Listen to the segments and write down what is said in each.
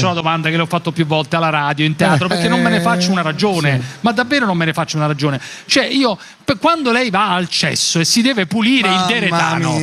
faccio la domanda che le ho fatto più volte alla radio, in teatro, perché non me ne faccio una ragione, ma davvero non me ne faccio una ragione. Cioè io, quando lei va al cesso e si deve pulire il deretano,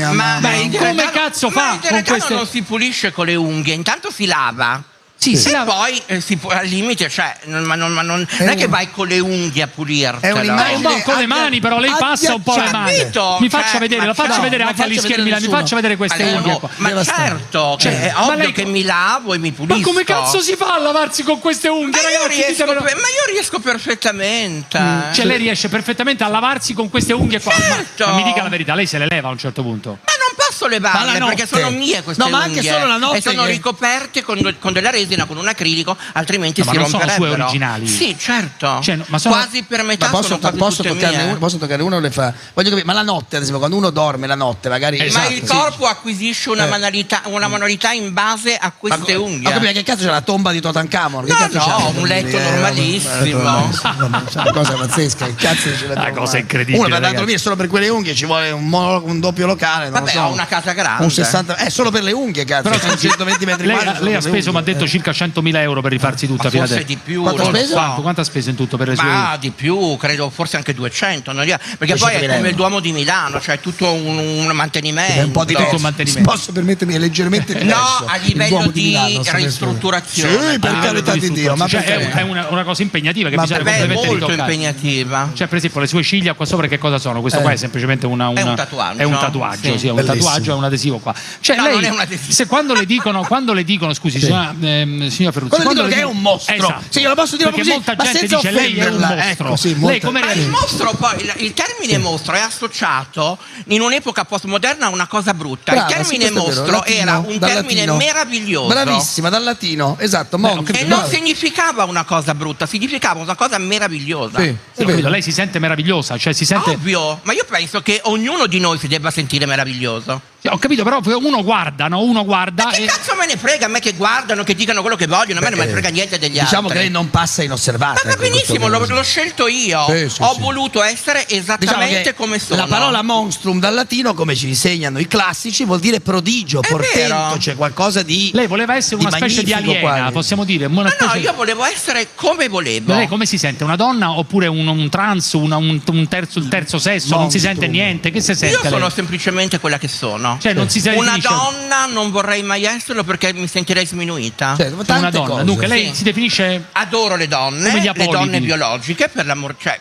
come cazzo fa? Ma il deretano non si pulisce con le unghie, intanto si lava. Sì, e poi al limite, cioè, non è che vai con le unghie a pulirtelo. Con le mani, però lei passa un po' le mani. Mi faccia vedere, la faccia vedere anche agli schermi, mi faccia vedere queste unghie qua. Ma certo, è ovvio che mi lavo e mi pulisco. Ma come cazzo si fa a lavarsi con queste unghie, ragazzi? Ma io riesco perfettamente. Cioè lei riesce perfettamente a lavarsi con queste unghie qua? Certo. Ma mi dica la verità, lei se le leva a un certo punto? Ma non posso levarle perché sono mie queste unghie. Ma anche solo la notte. E sono ricoperte con della resina, con un acrilico, altrimenti si romperebbero. Ma sono sue originali? Sì, certo. Cioè, quasi per metà sono quasi tutte mie. Posso toccare uno, le fa. Voglio capire, ma la notte, ad esempio, quando uno dorme la notte, magari. Ma il corpo acquisisce una manualità in base a queste unghie. Ma che cazzo c'è la tomba di Tutankhamon? No, un letto normalissimo. Una cosa pazzesca, che cazzo ce una cosa incredibile. Uno per andare a dormire solo per quelle unghie ci vuole un doppio locale. Vabbè, ho una casa grande. Un 60. Solo per le unghie, cazzo. Però sono 120 metri quadri. Lei ha speso, mi ha detto, circa 100.000 euro per rifarsi tutta fino forse di più. Quanto ha speso in tutto per le sue? Ma di più, credo forse anche 200. Perché poi è come il Duomo di Milano, cioè tutto un mantenimento. È un po' diverso. Posso permettermi, è leggermente diverso. No, a livello di ristrutturazione. Sì, per carità di Dio. Ma cioè, è una cosa impegnativa che bisogna completamente molto impegnativa. Cioè, per esempio, le sue ciglia qua sopra che cosa sono? Questo qua è semplicemente è un tatuaggio. È un tatuaggio, sì, è un tatuaggio, è un adesivo qua. Cioè, no, lei, non è un adesivo. Se quando le dicono, scusi, signora Ferruzzi, quando dicono che è un mostro. Esatto. Sì, io lo posso dire perché così, molta ma gente senza dice lei è un mostro. Lei come il mostro, poi il termine mostro è associato in un'epoca postmoderna a una cosa brutta. Il termine mostro era un termine meraviglioso. Bravissima, dal latino, esatto. E non significava una cosa brutta, significava una cosa meravigliosa. Sì, lei si sente meravigliosa, cioè si sente. Ovvio, ma io penso che ognuno di noi si debba sentire meraviglioso. Ho capito, però uno guarda. Ma che cazzo me ne frega a me che guardano, che dicano quello che vogliono, a me non me ne frega niente degli altri. Diciamo che lei non passa inosservata. Ma benissimo, l'ho scelto io. Ho voluto essere esattamente come sono. La parola monstrum dal latino, come ci insegnano i classici, vuol dire prodigio, portento, c'è qualcosa di. Lei voleva essere una specie di aliena, possiamo dire. No, io volevo essere come volevo. Ma lei come si sente? Una donna oppure un trans, il terzo sesso? Non si sente niente? Che si sente? Io sono semplicemente quella che sono. Cioè, non si una donna non vorrei mai esserlo perché mi sentirei sminuita. Una donna. Dunque lei si definisce. Adoro le donne biologiche, per l'amor. Cioè,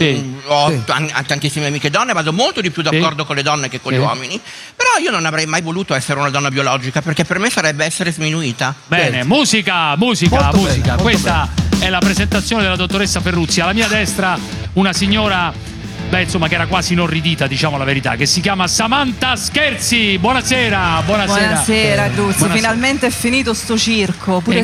ho tantissime amiche donne, vado molto di più d'accordo con le donne che con gli uomini. Però io non avrei mai voluto essere una donna biologica perché per me sarebbe essere sminuita. Bene, musica. Questa è la presentazione della dottoressa Ferruzzi. Alla mia destra una signora. Insomma, che era quasi inorridita, diciamo la verità, che si chiama Samantha Scherzi. Buonasera. Buonasera, Luzzo. Finalmente è finito sto circo. Pure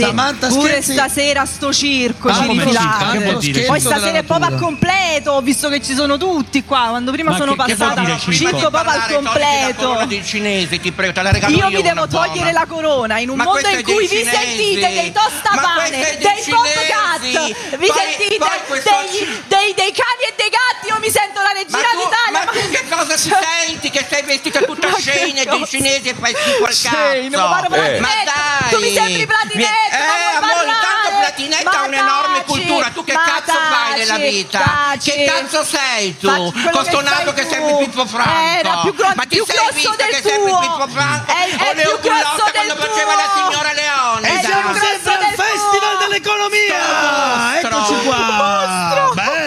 stasera sto circo ci rifilate. Poi stasera è proprio a completo, visto che ci sono tutti qua. Quando prima sono passata circo proprio al completo. Cinese, ti prego, te la regalo io mi devo togliere la corona in un mondo in cui vi sentite dei tostapane, dei podcast, vi sentite dei cani e dei gatti. Io mi sento la regina d'Italia. Ma tu che cosa ti senti? Che sei vestita tutta scena dei cinesi e fai schifo al cazzo? Ma dai! Tu mi sembri Platinetta! Amore, tanto Platinetta ha un'enorme cultura. Tu che cazzo fai nella vita? Che cazzo sei tu? Costonato che sembri Pippo Franco. Ma ti sei vista che sembri Pippo Franco? O Leo Gullotta quando faceva la signora Leone? Siamo sempre al Festival dell'Economia! Eccoci qua!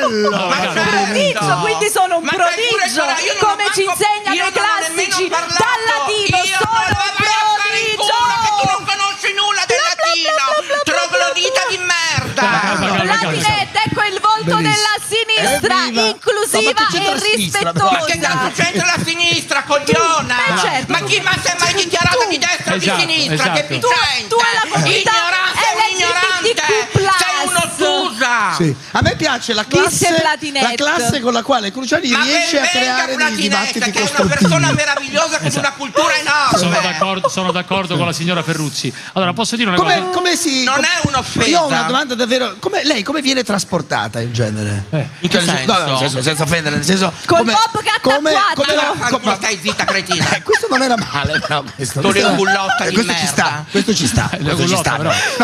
Bello! Quindi sono un prodigio, come ci insegnano i classici dal latino. Sono un prodigio! Che tu non conosci nulla del latino, troglodita di merda. Platinetta, ecco il volto della sinistra, inclusiva e rispettosa. Ma che cazzo c'entra la sinistra, cogliona? Ma chi ma sei mai dichiarata di destra o di sinistra? Che piccente! Tu alla comunità sei un'ottusa! Sì. A me piace la classe con la quale Cruciani riesce a creare dei dibattiti che costruttivi. È una persona meravigliosa con una cultura enorme. Sono d'accordo con la signora Ferruzzi. Allora, posso dire una cosa? Non è un'offesa. Io ho una domanda davvero. Lei come viene trasportata in genere? In che senso? No, senza offendere, nel senso. Col Bob come stai zitta, cretina? Questo non era male, però. Tu Leo Gullotta di merda. Questo ci sta. No,